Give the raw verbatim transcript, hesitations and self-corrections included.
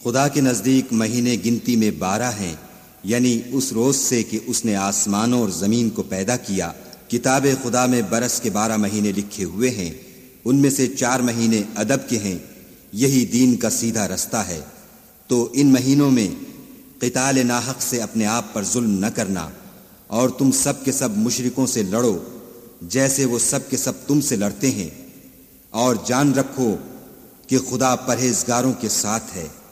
खुदा के नज़दीक महीने गिनती में बारह हैं, यानी उस रोज़ से कि उसने आसमानों और ज़मीन को पैदा किया। किताब खुदा में बरस के बारह महीने लिखे हुए हैं, उनमें से चार महीने अदब के हैं। यही दीन का सीधा रास्ता है। तो इन महीनों में क़िताल नाहक से अपने आप पर जुल्म न करना, और तुम सब के सब मुशरिकों से लड़ो जैसे वो सब के सब तुमसे लड़ते हैं, और जान रखो कि खुदा परहेजगारों के साथ है।